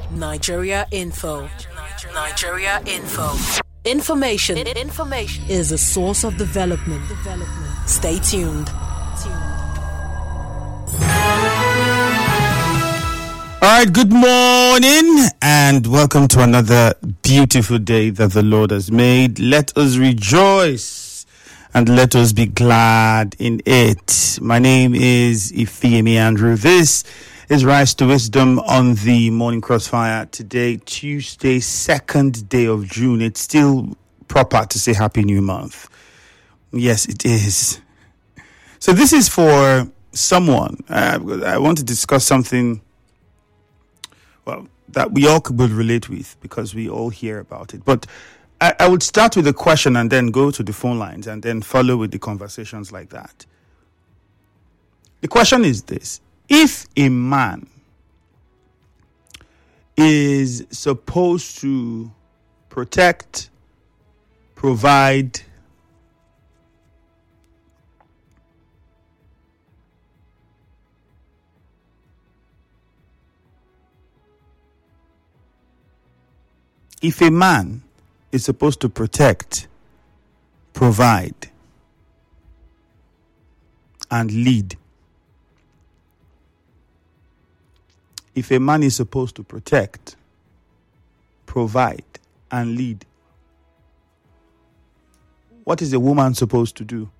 Nigeria Info. Nigeria Info. Information is a source of development. Stay tuned. All right, good morning and welcome to another beautiful day that the Lord has made. Let us rejoice and let us be glad in it. My name is Ifeami Andrew. This is Rise to Wisdom on the Morning Crossfire. Today, Tuesday, 2nd day of June. It's still proper to say Happy New Month. Yes, it is. So this is for someone. I want to discuss something, well, that we all could relate with because we all hear about it. But I would start with a question and then go to the phone lines and then follow with the conversations like that. The question is this. If a man is supposed to protect, provide, if a man is supposed to protect, provide, and lead, if a man is supposed to protect, provide, and lead, what is a woman supposed to do?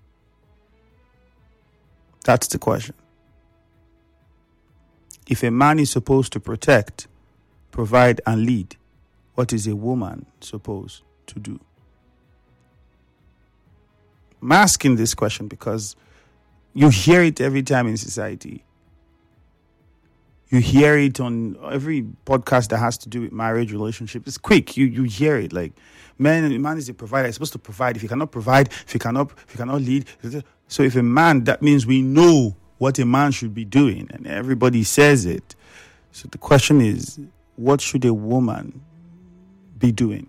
That's the question. If a man is supposed to protect, provide, and lead, what is a woman supposed to do? I'm asking this question because you hear it every time in society. You hear it on every podcast that has to do with marriage, relationship. It's quick. You hear it. Like, man is a provider. He's supposed to provide. If he cannot provide, if he cannot lead. So if a man, that means we know what a man should be doing. And everybody says it. So the question is, what should a woman be doing?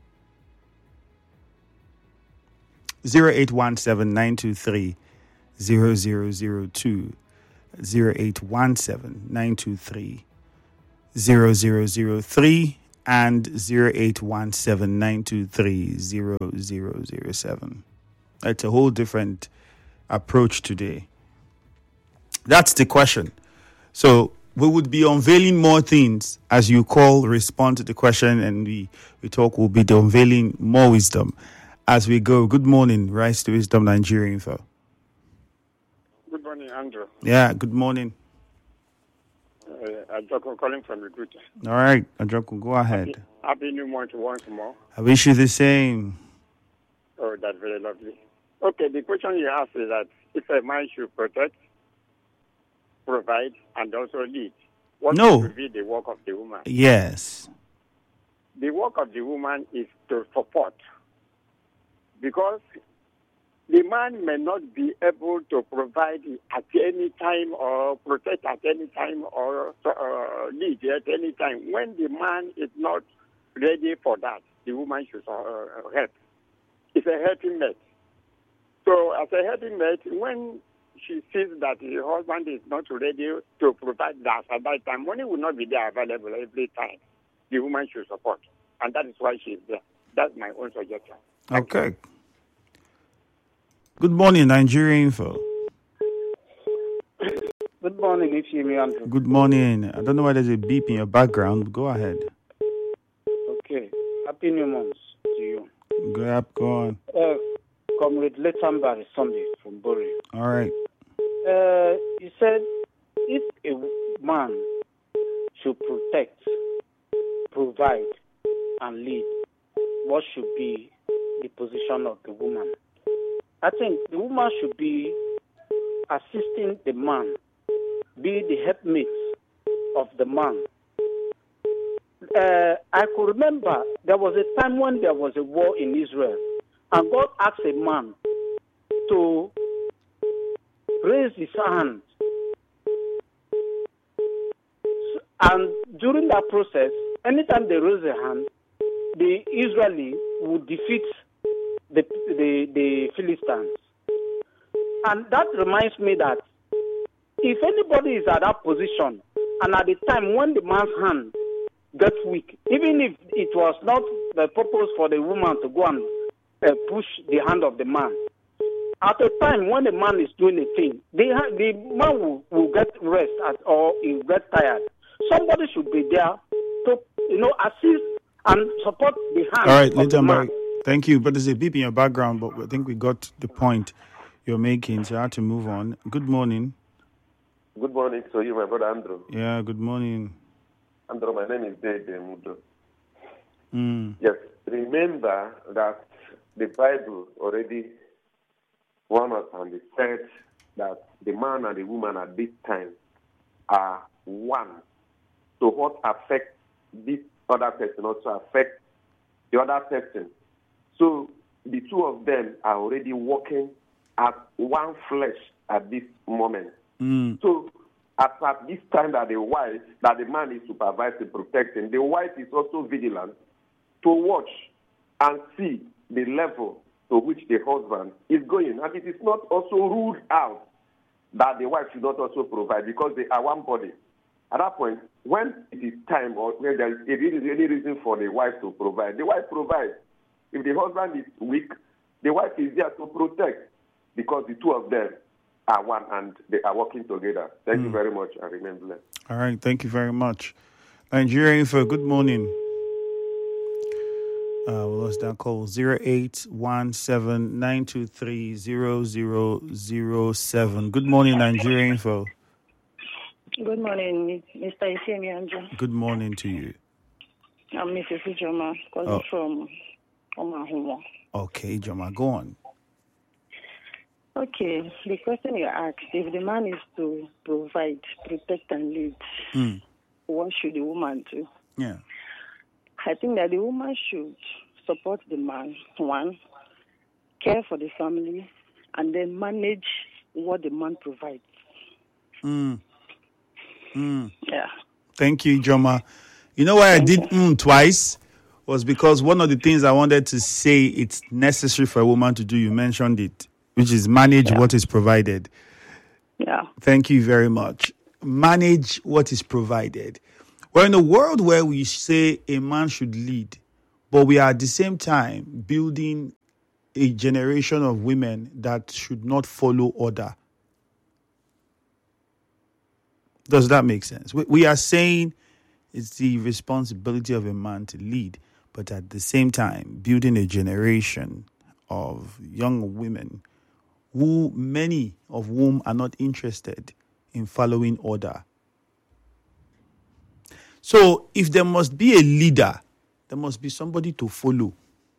0817-923-0002. 0817-923-0003 and 0817-923-0007. That's a whole different approach today. That's the question. So we would be unveiling more things as you call, respond to the question, and we talk. We'll be unveiling more wisdom as we go. Good morning, Rise to Wisdom Nigeria Info. Good morning, Andrew. Yeah, good morning. Ajoko calling from Recruiter. All right, Ajoko, go ahead. Happy New Month once more. I wish you the same. Oh, that's very lovely. Okay, the question you asked is that if a man should protect, provide, and also lead, what should be the work of the woman? Yes. The work of the woman is to support. Because the man may not be able to provide at any time or protect at any time or lead at any time. When the man is not ready for that, the woman should help. It's a helping mate. So as a helping mate, when she sees that the husband is not ready to provide that at that time, money will not be there available every time. The woman should support. And that is why she is there. That's my own suggestion. Okay. Good morning, Nigeria Info. Good morning, Ifeami Andrew. Good morning. I don't know why there's a beep in your background. Go ahead. Okay. Happy New Month to you. Go on. Comrade Letambari Sunday from Bori. All right. He said, if a man should protect, provide, and lead, what should be the position of the woman? I think the woman should be assisting the man, be the helpmate of the man. I could remember there was a time when there was a war in Israel, and God asked a man to raise his hand. And during that process, anytime they raise a hand, the Israeli would defeat the Philistines. And that reminds me that if anybody is at that position, and at the time when the man's hand get weak. Even if it was not the purpose for the woman to go and push the hand of the man. At a time when the man is doing a thing, the man will get rest or he will get tired. Somebody should be there to, assist and support the hand. All right, of the man. Thank you. But there's a beep in your background, but I think we got the point you're making, so I have to move on. Good morning. Good morning to you, my brother Andrew. Yeah, good morning. Andrew, my name is Dave Mudo. Yes, remember that the Bible already warned us and it said that the man and the woman at this time are one. So what affects this other person also affects the other person. So the two of them are already working as one flesh at this moment. So at this time that the man is supervising, protecting, the wife is also vigilant to watch and see the level to which the husband is going. And it is not also ruled out that the wife should not also provide because they are one body. At that point, when it is time or when there is any reason for the wife to provide, the wife provides. If the husband is weak, the wife is there to protect because the two of them are one and they are working together. Thank you very much and remain blessed. All right, thank you very much. Nigeria Info, good morning. What's that call? 0817-923-0007. Good morning, Nigeria Info. Good morning, Mr. Ifemi Anjo. Good morning to you. I'm Mrs. Ijoma, calling from Omahumo. Okay, Ijoma, go on. Okay, the question you asked, if the man is to provide, protect, and lead, what should the woman do? Yeah. I think that the woman should support the man, one, care for the family, and then manage what the man provides. Yeah. Thank you, Ijoma. You know why I did twice? Was because one of the things I wanted to say it's necessary for a woman to do, you mentioned it, which is manage what is provided. Yeah. Thank you very much. Manage what is provided. We're in a world where we say a man should lead, but we are at the same time building a generation of women that should not follow order. Does that make sense? We are saying it's the responsibility of a man to lead, but at the same time building a generation of young women who many of whom are not interested in following order. So if there must be a leader, there must be somebody to follow.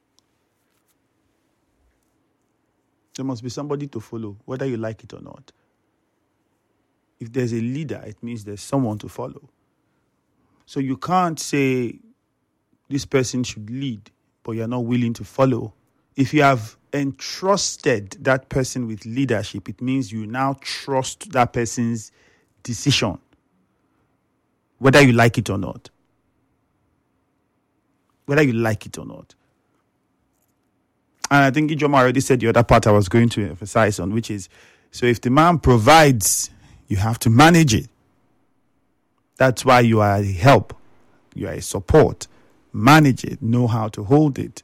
There must be somebody to follow, whether you like it or not. If there's a leader, it means there's someone to follow. So you can't say this person should lead, but you're not willing to follow. If you have entrusted that person with leadership, it means you now trust that person's decision, whether you like it or not. Whether you like it or not. And I think Ijoma already said the other part I was going to emphasize on, which is, so if the man provides, you have to manage it. That's why you are a help. You are a support. Manage it. Know how to hold it.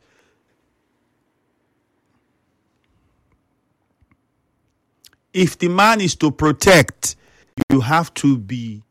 If the man is to protect, you have to be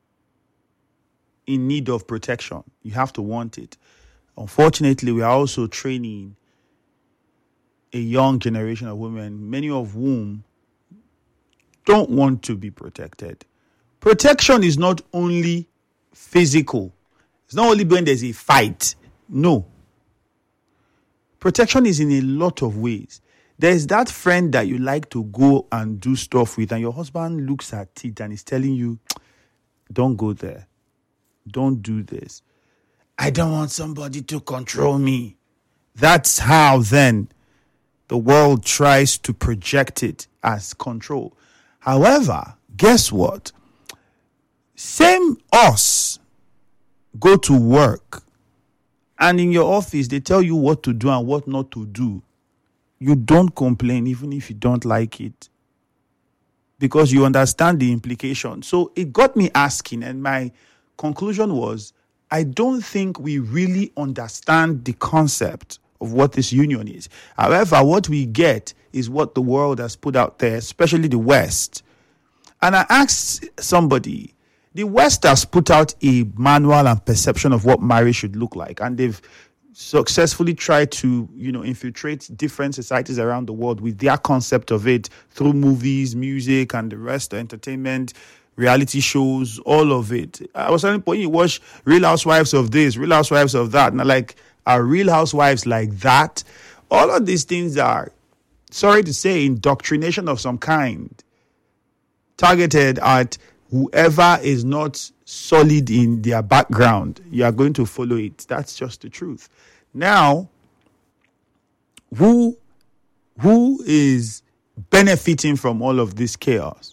in need of protection. You have to want it. Unfortunately, we are also training a young generation of women, many of whom don't want to be protected. Protection is not only physical. It's not only when there's a fight. No. Protection is in a lot of ways. There's that friend that you like to go and do stuff with, and your husband looks at it and is telling you, don't go there. Don't do this. I don't want somebody to control me. That's how then the world tries to project it as control. However, guess what? Same us go to work, and in your office, they tell you what to do and what not to do. You don't complain even if you don't like it, because you understand the implication. So it got me asking, and my conclusion was, I don't think we really understand the concept of what this union is. However, what we get is what the world has put out there, especially the West. And I asked somebody, the West has put out a manual and perception of what marriage should look like. And they've successfully tried to, infiltrate different societies around the world with their concept of it through movies, music, and the rest, entertainment, reality shows, all of it. I was telling when you watch Real Housewives of this, Real Housewives of that, and are Real Housewives like that? All of these things are, sorry to say, indoctrination of some kind, targeted at whoever is not solid in their background. You are going to follow it. That's just the truth. Now, who is benefiting from all of this chaos?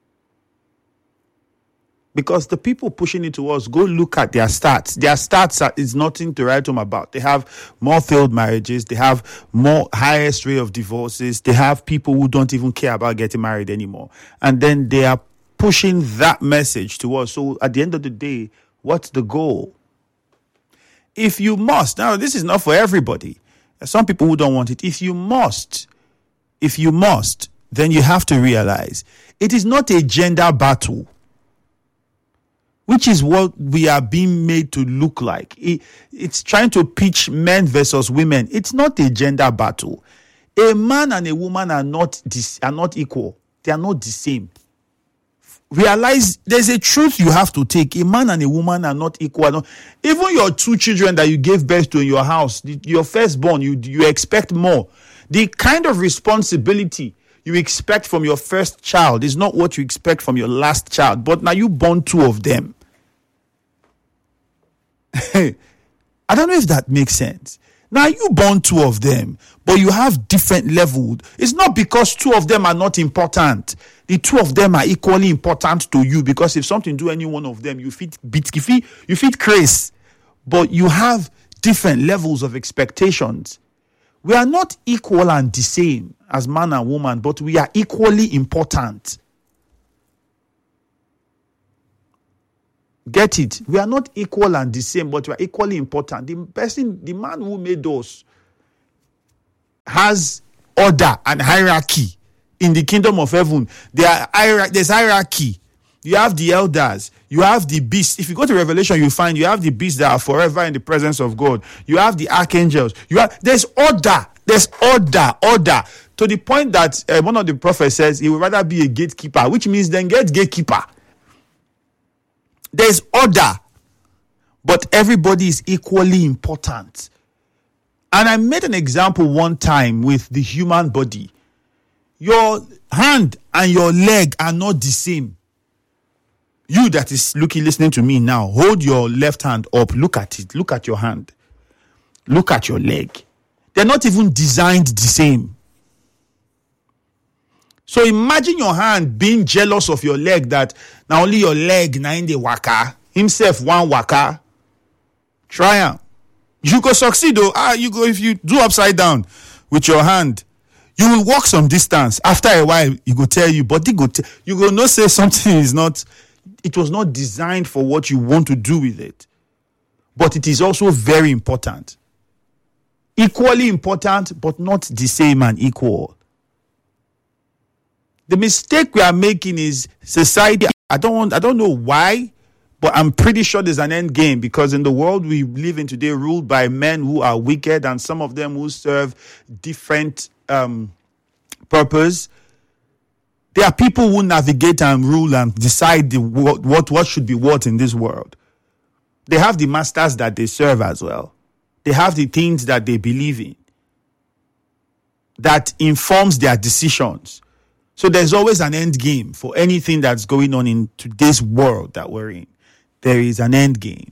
Because the people pushing it to us, go look at their stats. Their stats is nothing to write home about. They have more failed marriages. They have more highest rate of divorces. They have people who don't even care about getting married anymore. And then they are pushing that message to us. So at the end of the day, what's the goal? If you must, now this is not for everybody. There's some people who don't want it. If you must, then you have to realize it is not a gender battle, which is what we are being made to look like. It's trying to pitch men versus women. It's not a gender battle. A man and a woman are not equal. They are not the same. Realize there's a truth you have to take. A man and a woman are not equal. Even your two children that you gave birth to in your house, your firstborn, you expect more. The kind of responsibility you expect from your first child is not what you expect from your last child. But now you born two of them. I don't know if that makes sense. Now you born two of them, but you have different levels. It's not because two of them are not important. The two of them are equally important to you, because if something do any one of them, you fit craze. But you have different levels of expectations. We are not equal and the same as man and woman, but we are equally important. Get it? We are not equal and the same, but we are equally important. The man who made us has order and hierarchy in the kingdom of heaven. There's hierarchy. You have the elders. You have the beasts. If you go to Revelation, you find you have the beasts that are forever in the presence of God. You have the archangels. There's order. There's order. To the point that one of the prophets says he would rather be a gatekeeper, which means then get gatekeeper. There's order, but everybody is equally important. And I made an example one time with the human body. Your hand and your leg are not the same. You that is listening to me now, hold your left hand up. Look at it. Look at your hand. Look at your leg. They're not even designed the same. So imagine your hand being jealous of your leg, that not only your leg na in the waka, himself one waka. Try am. You go succeed though. You go, if you do upside down with your hand, you will walk some distance. After a while, you go tell you, body go you go not say something is not, it was not designed for what you want to do with it. But it is also very important. Equally important, but not the same and equal. The mistake we are making is society. I don't know why, but I'm pretty sure there's an end game, because in the world we live in today, ruled by men who are wicked, and some of them who serve different purpose. There are people who navigate and rule and decide what should be what in this world. They have the masters that they serve as well. They have the things that they believe in that informs their decisions. So there's always an end game for anything that's going on in today's world that we're in. There is an end game.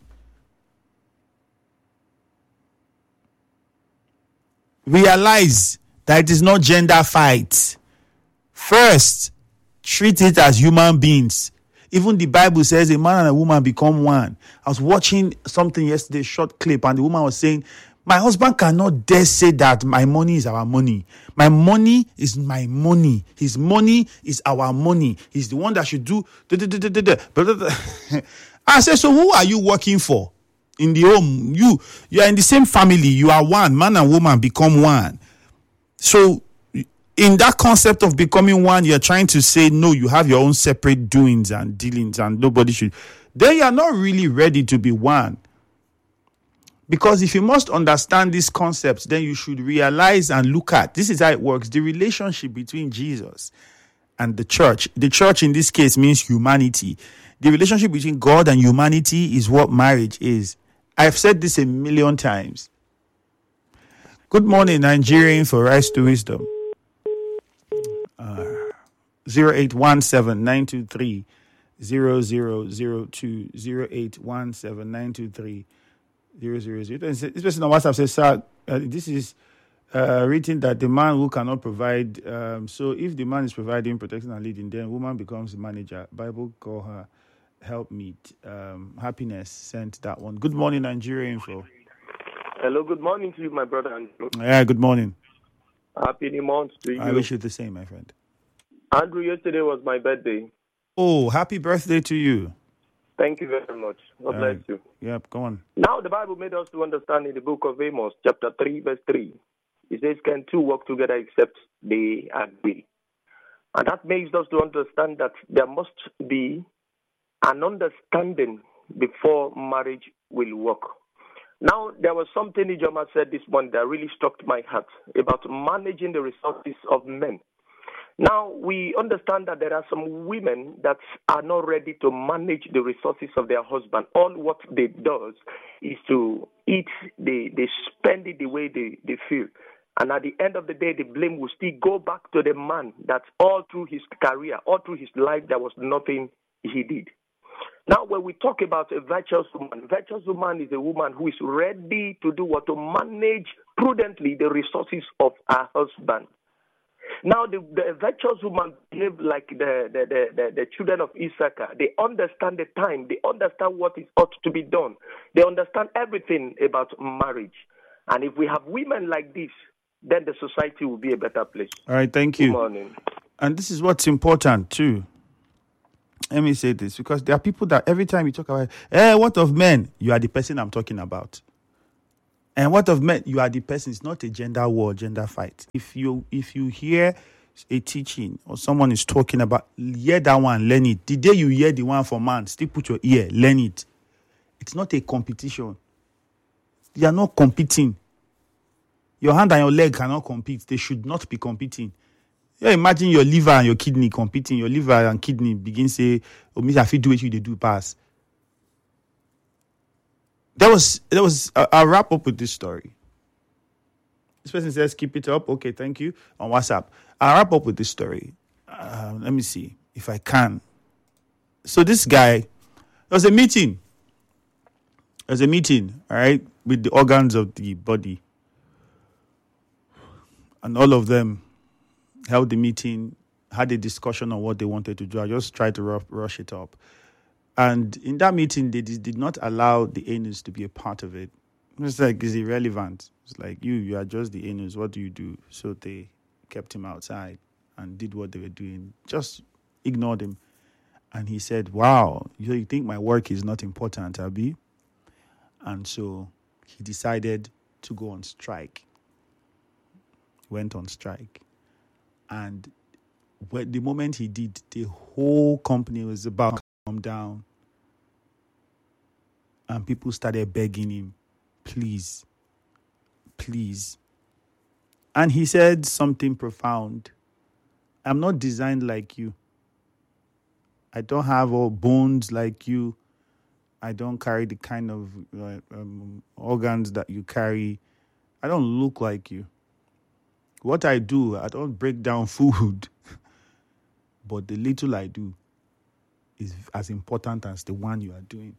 Realize that it is not gender fight. First, treat it as human beings. Even the Bible says a man and a woman become one. I was watching something yesterday, short clip, and the woman was saying, my husband cannot dare say that my money is our money. My money is my money. His money is our money. He's the one that should do. I said, so who are you working for? In the home, you are in the same family. You are one. Man and woman become one. So in that concept of becoming one, you're trying to say, no, you have your own separate doings and dealings and nobody should. Then you are not really ready to be one. Because if you must understand these concepts, then you should realize and look at, this is how it works, the relationship between Jesus and the church. The church in this case means humanity. The relationship between God and humanity is what marriage is. I've said this a million times. Good morning, Nigerian, for Rise to Wisdom. 0817-923-0002, 0817-923-0002. This person on WhatsApp says, sir, this is written that the man who cannot provide, so if the man is providing, protecting and leading, then woman becomes the manager. Bible call her helpmeet. Happiness sent that one. Good morning, Nigeria Info. Hello, good morning to you, my brother Andrew. Yeah, good morning. Happy New Month to you. I wish you the same, my friend. Andrew, yesterday was my birthday. Oh, happy birthday to you. Thank you very much. God bless you. Yep, go on. Now, the Bible made us to understand in the book of Amos, chapter 3, verse 3. It says, can two work together except they agree? And that makes us to understand that there must be an understanding before marriage will work. Now, there was something Ijoma said this morning that really struck my heart about managing the resources of men. Now, we understand that there are some women that are not ready to manage the resources of their husband. All what they do is to eat, they spend it the way they feel. And at the end of the day, the blame will still go back to the man that all through his career, all through his life, there was nothing he did. Now, when we talk about a virtuous woman is a woman who is ready to do what? To manage prudently the resources of her husband. Now, the virtuous woman behave like the children of Issachar. They understand the time. They understand what is ought to be done. They understand everything about marriage. And if we have women like this, then the society will be a better place. All right, thank you. Good morning. And this is what's important, too. Let me say this, because there are people that every time you talk about, what of men? You are the person I'm talking about. And what of men? You are the person. It's not a gender war, gender fight. If you hear a teaching or someone is talking about, hear that one, learn it. The day you hear the one for man, still put your ear, learn it. It's not a competition. You are not competing. Your hand and your leg cannot compete. They should not be competing. Yeah, imagine your liver and your kidney competing. Your liver and kidney begin say, "Oh, me, I feel do what you they do pass." There was. I'll wrap up with this story. This person says, "Keep it up." Okay, thank you. On WhatsApp, I'll wrap up with this story. Let me see if I can. So this guy, there was a meeting. All right, with the organs of the body, and all of them held the meeting, had a discussion on what they wanted to do. I just tried to rush it up. And in that meeting, they did not allow the anus to be a part of it. It's like, it's irrelevant. It's like, you are just the anus. What do you do? So they kept him outside and did what they were doing. Just ignored him. And he said, wow, you think my work is not important, Abi? And so he decided to go on strike. Went on strike. And the moment he did, the whole company was about to come down. And people started begging him, please. And he said something profound. I'm not designed like you. I don't have all bones like you. I don't carry the kind of organs that you carry. I don't look like you. What I do, I don't break down food. But the little I do is as important as the one you are doing.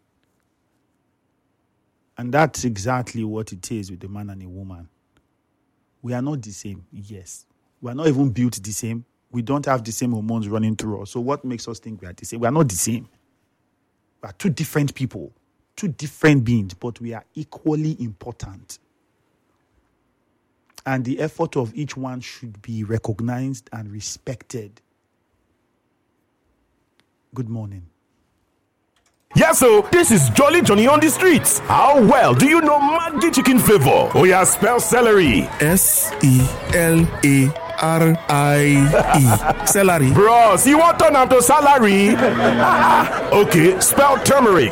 And that's exactly what it is with a man and a woman. We are not the same, yes. We are not even built the same. We don't have the same hormones running through us. So what makes us think we are the same? We are not the same. We are two different people, two different beings, but we are equally important. And the effort of each one should be recognized and respected. Good morning. Yes, so this is Jolly Johnny on the streets. How well do you know Maggi chicken flavor? Oh yeah, spell celery. SELARIE. Celery. Bros, you want turn am to salary? Okay, spell turmeric.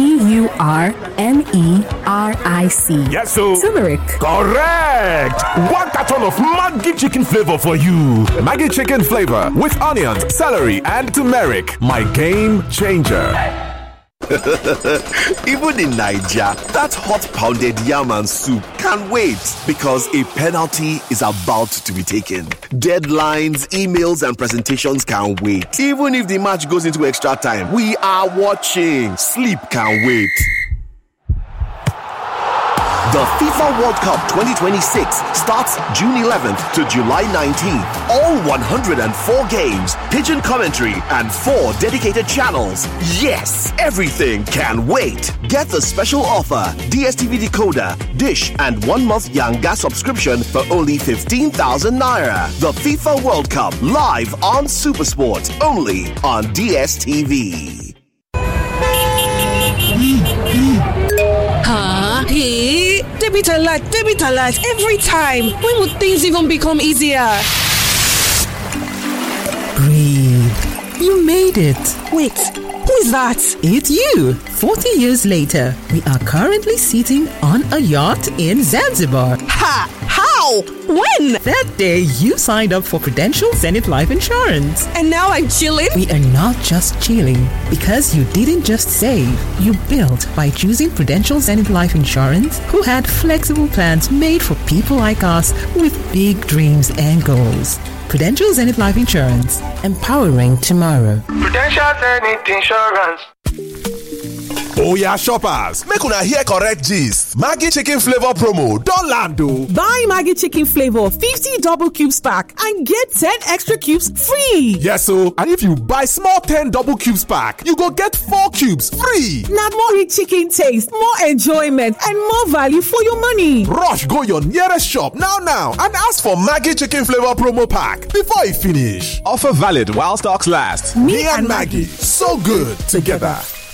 TURMERIC. Yes, so Turmeric. Correct. 1 carton of Maggi chicken flavor for you. Maggi chicken flavor with onions, celery, and turmeric. My game changer. Even in Nigeria, that hot pounded yam and soup can't wait because a penalty is about to be taken. Deadlines, emails, and presentations can't wait. Even if the match goes into extra time, we are watching. Sleep can't wait. The FIFA World Cup 2026 starts June 11th to July 19th. All 104 games, pigeon commentary, and 4 dedicated channels. Yes, everything can wait. Get the special offer, DSTV decoder, dish, and 1 month Yanga subscription for only 15,000 naira. The FIFA World Cup live on Supersport, only on DSTV. Hey, debit alert, every time. When would things even become easier? Breathe. You made it. Wait, who is that? It's you. 40 years later, we are currently sitting on a yacht in Zanzibar. Ha! How? When? That day you signed up for Prudential Zenith Life Insurance. And now I'm chilling? We are not just chilling because you didn't just save. You built by choosing Prudential Zenith Life Insurance, who had flexible plans made for people like us with big dreams and goals. Prudential Zenith Life Insurance, empowering tomorrow. Prudential Zenith Insurance. Oh yeah, shoppers, make una hear correct gist. Maggi chicken flavor promo don land o. Buy Maggi chicken flavor 50 double cubes pack and get 10 extra cubes free. Yes so, and if you buy small 10 double cubes pack, you go get 4 cubes free. Na more rich chicken taste, more enjoyment, and more value for your money. Rush go your nearest shop now and ask for Maggi chicken flavor promo pack before e finish. Offer valid while stocks last. Me and Maggi, so good together.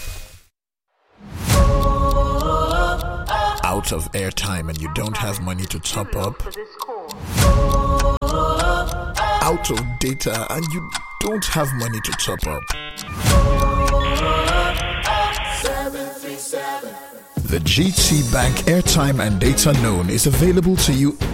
Out of airtime and you don't have money to top up? Out of data and you don't have money to top up? The GT Bank airtime and data loan is available to you